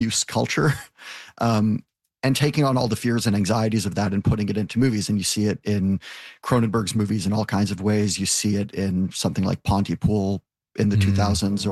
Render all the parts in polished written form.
abuse culture, and taking on all the fears and anxieties of that and putting it into movies. And you see it in Cronenberg's movies in all kinds of ways. You see it in something like Pontypool in the 2000s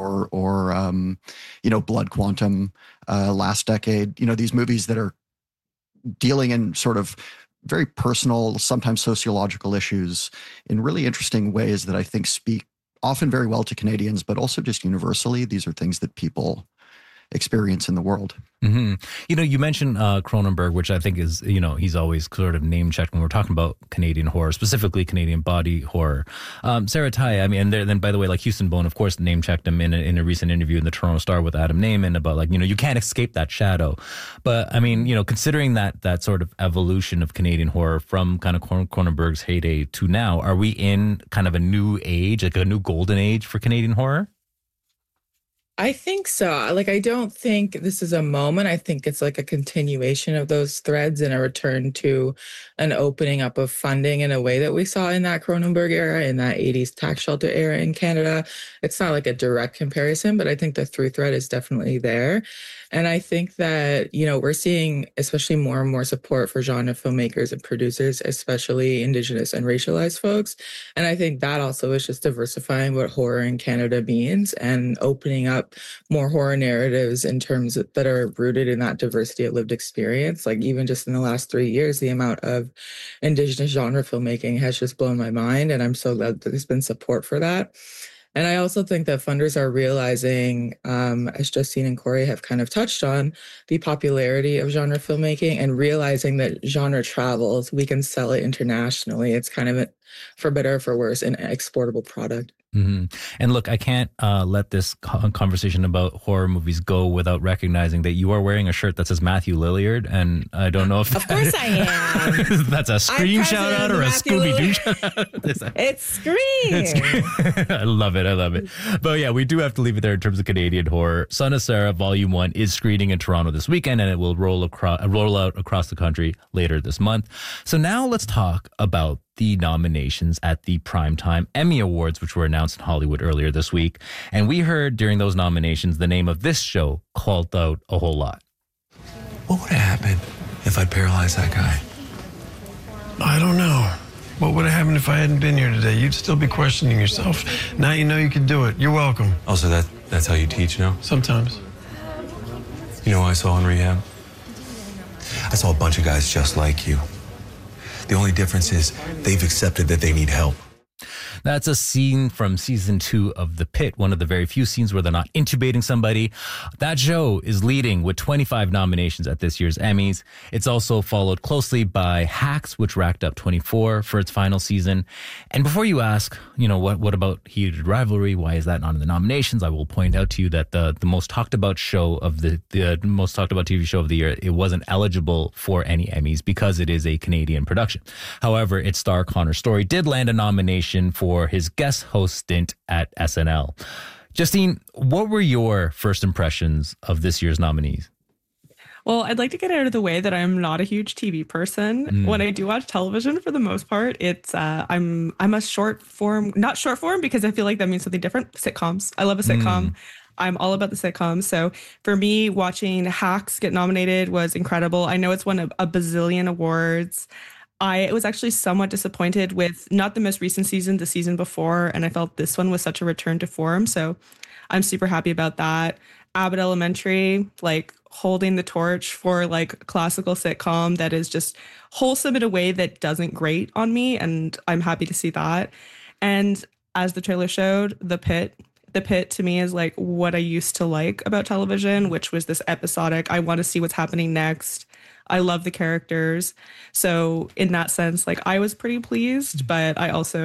or Blood Quantum last decade. These movies that are dealing in sort of very personal, sometimes sociological issues in really interesting ways that I think speak often very well to Canadians, but also just universally. These are things that people experience in the world. Mm-hmm. You mentioned Cronenberg, which I think is, he's always sort of name checked when we're talking about Canadian horror, specifically Canadian body horror. Sarah Tai, and then by the way, like Houston Bone, of course, name checked him in a recent interview in the Toronto Star with Adam Naiman about you can't escape that shadow. But considering that sort of evolution of Canadian horror from kind of Cronenberg's heyday to now, are we in kind of a new age, like a new golden age for Canadian horror? I think so. I don't think this is a moment. I think it's like a continuation of those threads and a return to an opening up of funding in a way that we saw in that Cronenberg era, in that 80s tax shelter era in Canada. It's not like a direct comparison, but I think the through thread is definitely there. And I think that, we're seeing especially more and more support for genre filmmakers and producers, especially Indigenous and racialized folks. And I think that also is just diversifying what horror in Canada means and opening up more horror narratives in terms that are rooted in that diversity of lived experience. Like even just in the last 3 years, the amount of Indigenous genre filmmaking has just blown my mind. And I'm so glad that there's been support for that. And I also think that funders are realizing, as Justine and Corey have kind of touched on, the popularity of genre filmmaking and realizing that genre travels, we can sell it internationally. It's kind of, for better or for worse, an exportable product. Mm-hmm. And look, I can't let this conversation about horror movies go without recognizing that you are wearing a shirt that says Matthew Lillard, and I don't know if of course I am. That's a Scream shout out or a Scooby-Doo shout out. It's Scream. I love it. But yeah, we do have to leave it there in terms of Canadian horror. Son of Sarah Volume 1 is screening in Toronto this weekend, and it will roll out across the country later this month. So now let's talk about the nominations at the Primetime Emmy Awards, which were announced in Hollywood earlier this week. And we heard during those nominations the name of this show called out a whole lot. What would have happened if I paralyzed that guy? I don't know. What would have happened if I hadn't been here today? You'd still be questioning yourself. Now you know you can do it. You're welcome. Also, that's how you teach now? Sometimes. You know what I saw in rehab? I saw a bunch of guys just like you. The only difference is they've accepted that they need help. That's a scene from season 2 of The Pit, one of the very few scenes where they're not intubating somebody. That show is leading with 25 nominations at this year's Emmys. It's also followed closely by Hacks, which racked up 24 for its final season. And before you ask, what about Heated Rivalry? Why is that not in the nominations? I will point out to you that the most talked about show of the most talked about TV show of the year, it wasn't eligible for any Emmys because it is a Canadian production. However, its star Connor Story did land a nomination for his guest host stint at SNL. Justine, what were your first impressions of this year's nominees? Well, I'd like to get out of the way that I'm not a huge TV person. When I do watch television, for the most part, it's I'm a short form, not short form because I feel like that means something different. Sitcoms. I love a sitcom. I'm all about the sitcoms. So for me, watching Hacks get nominated was incredible. I know it's won a bazillion awards. I was actually somewhat disappointed with not the most recent season, the season before, and I felt this one was such a return to form. So I'm super happy about that. Abbott Elementary, holding the torch for a classical sitcom that is just wholesome in a way that doesn't grate on me, and I'm happy to see that. And as the trailer showed, The Pit. The Pit to me is what I used to like about television, which was this episodic, I want to see what's happening next. I love the characters. So in that sense, I was pretty pleased, but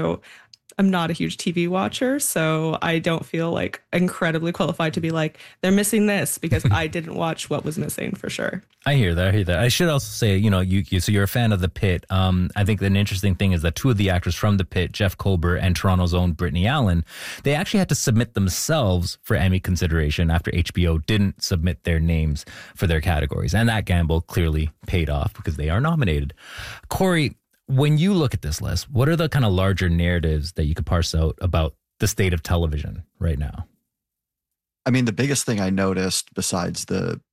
I'm not a huge TV watcher, so I don't feel incredibly qualified to be they're missing this because I didn't watch what was missing for sure. I hear that. I should also say, so you're a fan of The Pit. I think an interesting thing is that 2 of the actors from The Pit, Jeff Kober and Toronto's own Brittany Allen, they actually had to submit themselves for Emmy consideration after HBO didn't submit their names for their categories. And that gamble clearly paid off because they are nominated. Corey, when you look at this list, what are the kind of larger narratives that you could parse out about the state of television right now? I mean, the biggest thing I noticed, besides the